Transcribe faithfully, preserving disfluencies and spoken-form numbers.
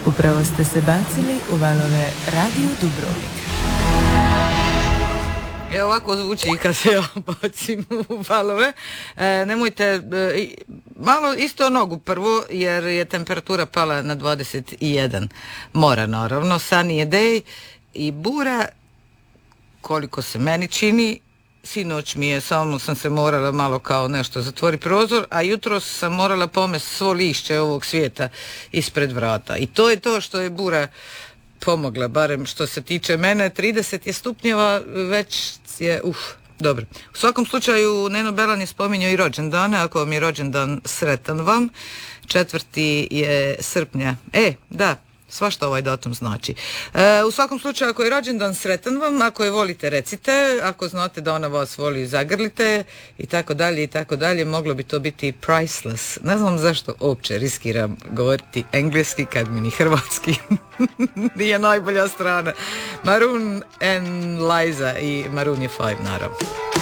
Upravo ste se bacili u valove Radio Dubrovnik. E, ovako zvuči kad se ja bacim u valove. E, nemojte, e, malo isto nogu prvo, jer je temperatura pala na dvadeset jedan. Mora, naravno, sunny day i bura, koliko se meni čini. Sinoć mi je, samo sam se morala malo kao nešto zatvori prozor, a jutros sam morala pomest svo lišće ovog svijeta ispred vrata. I to je to što je bura pomogla, barem što se tiče mene. trideset je stupnjeva, već je, uf, dobro. U svakom slučaju, Neno Belan je spominjao i rođendane, ako vam je rođendan, sretan vam. Četvrti je srpnja. E, da, svašta ovaj datum znači. E, u svakom slučaju, ako je rođendan, sretan vam, ako je volite, recite, ako znate da ona vas voli, zagrlite, i tako dalje, i tako dalje, moglo bi to biti priceless. Ne znam zašto uopće riskiram govoriti engleski kad mi ni hrvatski nije najbolja strana. Maroon and Liza i Maroon je five, naravno.